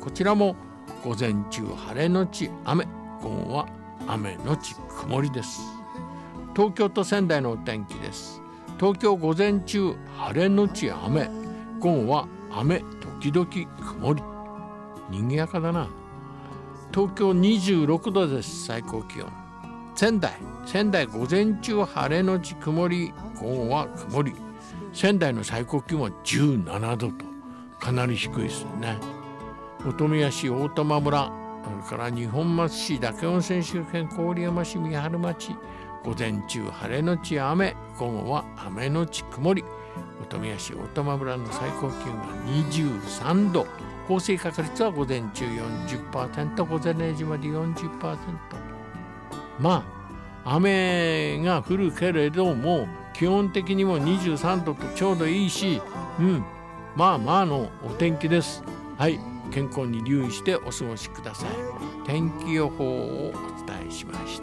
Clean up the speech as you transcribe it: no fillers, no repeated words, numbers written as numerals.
こちらも午前中晴れのち雨、午後は雨のち曇りです。東京と仙台のお天気です。東京午前中晴れのち雨、午後は雨時々曇り。賑やかだな。東京26度です。最高気温。仙台午前中晴れのち曇り、午後は曇り。仙台の最高気温は17度とかなり低いですよね。本宮市大玉村、それから二本松市嶽温泉周辺、郡山市三春町、午前中晴れのち雨、午後は雨のち曇り。本宮市大玉村の最高気温が23度、降水確率は午前中 40%、 午前0時まで 40%。 まあ雨が降るけれども基本的にも23度とちょうどいいし、まあまあのお天気です。はい、健康に留意してお過ごしください。天気予報をお伝えしました。